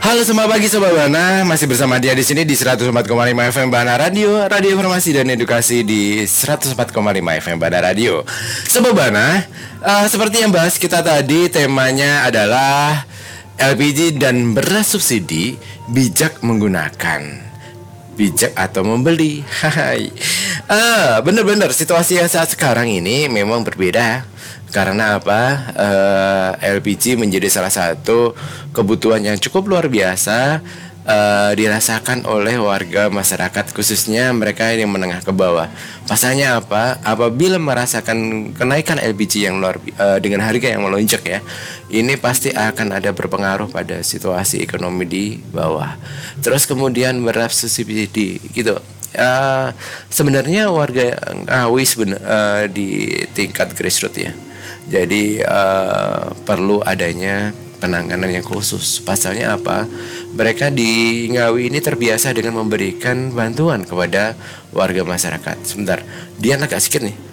Halo selamat pagi Sobat Bana, masih bersama dia di sini di 104,5 FM Bana Radio, radio informasi dan edukasi di 104,5 FM Bana Radio. Sobat Bana, seperti yang bahas kita tadi, temanya adalah LPG dan beras subsidi, bijak menggunakan, bijak atau membeli. Hai. Bener-bener situasi yang saat sekarang ini memang berbeda. Karena apa? LPG menjadi salah satu kebutuhan yang cukup luar biasa dirasakan oleh warga masyarakat, khususnya mereka yang menengah ke bawah. Pasalnya apa? Apabila merasakan kenaikan LPG yang dengan harga yang melonjak ya, ini pasti akan ada berpengaruh pada situasi ekonomi di bawah. Terus kemudian beras subsidi gitu. Sebenarnya warga Ngawi di tingkat grassroots ya. Jadi perlu adanya penanganan yang khusus. Pasalnya apa? Mereka di Ngawi ini terbiasa dengan memberikan bantuan kepada warga masyarakat. Sebentar, dia agak sedikit nih.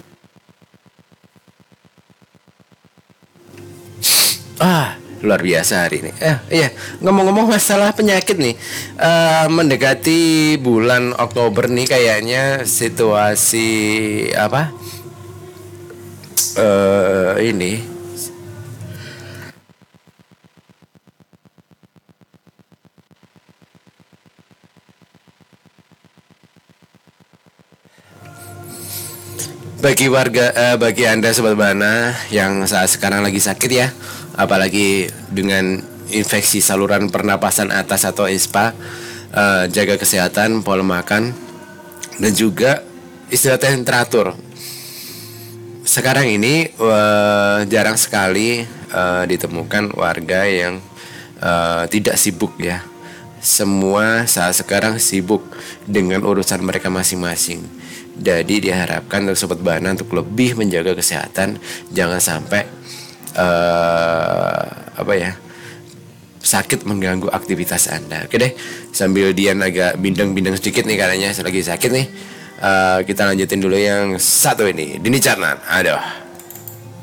Luar biasa hari ini. Iya, ngomong-ngomong masalah penyakit nih, mendekati bulan Oktober nih kayaknya situasi apa? Ini bagi Anda Sobat Bana yang saat sekarang lagi sakit ya, apalagi dengan infeksi saluran pernapasan atas atau ISPA, jaga kesehatan, pola makan, dan juga istirahat yang teratur. Sekarang ini jarang sekali ditemukan warga yang tidak sibuk ya. Semua saat sekarang sibuk dengan urusan mereka masing-masing. Jadi diharapkan untuk Sobat Bana untuk lebih menjaga kesehatan, jangan sampai sakit mengganggu aktivitas Anda. Oke deh, sambil Dian agak bindeng-bindeng sedikit nih karena lagi sakit nih. Kita lanjutin dulu yang satu ini, Dini Carnan. Aduh.